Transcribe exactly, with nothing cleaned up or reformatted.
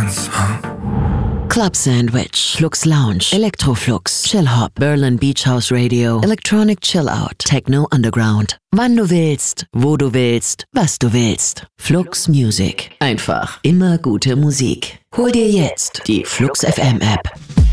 Dance, huh? Club Sandwich, Flux Lounge, Electroflux, Chill Hop, Berlin Beach House Radio, Electronic Chill Out, Techno Underground. Wann du willst, wo du willst, was du willst. Flux Music. Einfach immer gute Musik. Hol dir jetzt die Flux F M App.